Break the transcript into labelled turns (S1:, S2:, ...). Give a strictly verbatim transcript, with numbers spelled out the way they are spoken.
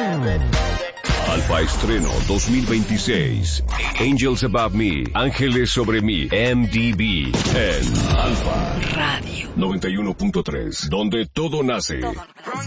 S1: Alfa Estreno dos mil veintiséis. Angels Above Me, Ángeles sobre mí, M D B, en Alfa Radio noventa y uno punto tres, donde todo nace.